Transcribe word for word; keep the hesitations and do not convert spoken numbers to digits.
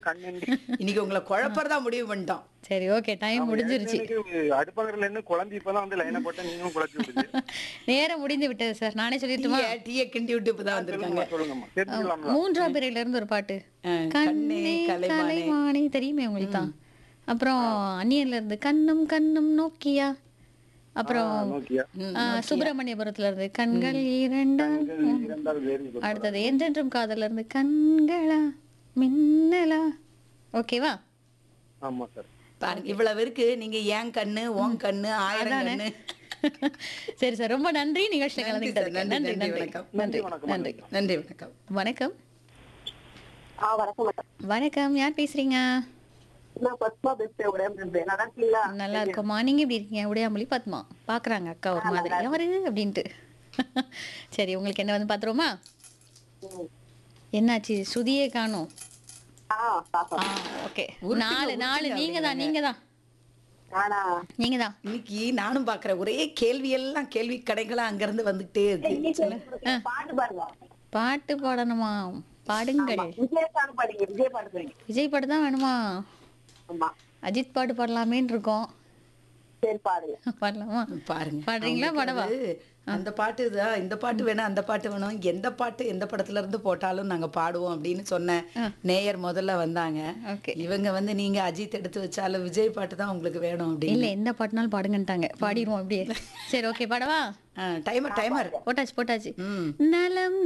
கண்ணன். இன்னைக்கு உங்களை குழப்பறதா முடிவு பண்ணிட்டோம். சரி ஓகே டைம் ஆமா, முடிஞ்சிருச்சு. எனக்கு அடுப்பங்கரையில இருந்து குழம்பி இப்பதான் வந்து லைனை போட்டா நீங்களும் குழப்பி விடுது. நேரம் முடிந்து விட்டது சார். நானே சொல்லட்டுமா? டீய டீய கிண்டி விட்டு இப்பதான் வந்திருக்காங்க. சொல்லுங்கம்மா சொல்லுங்கம்மா தெரிஞ்சுக்கலாம்ல. மூன்றாம் பிறையில இருந்து ஒரு பாட்டு. அஹ், கண்ணே கலைமானே. கலைமானே தெரியுமே உங்களுக்கு தான். அப்புறம் அந்நியன்ல இருந்து கண்ணும் கண்ணும் நோக்கியா. அப்புறம் ஆ, நோக்கியா. ஆ, சுப்பிரமணியபுரத்துல இருந்து கண்கள் இரண்டால் இரண்டாவது very good. அடுத்தது என்றென்றும் காதல்ல இருந்து கண்களா மின்னலா. ஓகேவா? ஆமா சார். பாருங்க இவ்வளவு இருக்கு. நீங்க ஏன் கண்ணு உன் கண்ணு ஆயிரம் கண்ணு. சரி சார் ரொம்ப நன்றி நிகழ்ச்சியில நன்றி சார், கலந்துக்கிட்டதுக்கு. நன்றி, நன்றி நன்றி, நன்றி வணக்கம். நன்றி வணக்கம், நன்றி. நன்றி வணக்கம். வணக்கம் ஆ வணக்கம் மேடம். வணக்கம் யார் பேசுறீங்க? நான் பத்மா பேசுறேன். உடம்பு நல்லா இருக்கீங்களா? நல்லா இருக்கோமா. நீங்க எப்படி இருக்கீங்க? உடையாமொழி பத்மா பாக்குறாங்க அக்கா ஒரு மாதிரி யாரு அப்படின்ட்டு. சரி உங்களுக்கு என்ன வந்து பாத்துருவோமா? ம். என்னாச்சு சுதியே காணோம். ஆ பாப்பா. ஓகே உருட்டுங்க, நாலு நாலு உருட்டுங்க நீங்க தான் நீங்க தான் ஆனா நீங்க தான். இன்னைக்கு நானும் பாக்குறேன் ஒரே கேள்வி எல்லாம் கேள்வி கடைகளா அங்க இருந்து வந்துட்டே இருக்கு. பாட்டு பாடுங்க. பாட்டு பாடணுமா? பாடுங்கள். விஜய் பாட்டு பாடுங்க. விஜய் பாட்டு பாடுங்க. விஜய் பாட்டு தான் வேணுமா? ஆமா அஜித் பாட்டு பாடலாமேன்னு இருக்கோம். சரி பாடுங்க. பாடலாமா? பாருங்க பாடுறீங்களா? அவங்களுக்கு பாடவா? அது அந்த பாட்டு தான் இந்த பாட்டு வேணும் அந்த பாட்டு வேணும் எந்த பாட்டு எந்த படத்துல இருந்து போட்டாலும் நாங்க பாடுவோம் அப்படின்னு சொன்ன நேயர் முதல்ல வந்தாங்க. ஓகே. இவங்க வந்து நீங்க அஜித் எடுத்து வச்சாலும் விஜய் பாட்டு தான் உங்களுக்கு வேணும் அப்படின்னு. இல்ல எந்த பாட்டுனாலும் பாடுங்கன்ட்டாங்க. பாடிடுவோம் அப்படியே. சரி ஓகே பாடவா? டைமர் டைமர் போட்டாச்சு போட்டாச்சு. ம் நலம்